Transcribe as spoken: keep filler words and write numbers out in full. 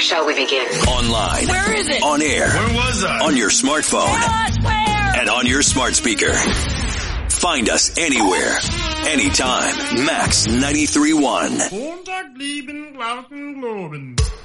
shall we begin? Online. Where is it? On air. Where was I? On your smartphone. What? Where? And on your smart speaker. Find us anywhere, anytime. Max ninety-three point one. Montag lieben, glauben, globen.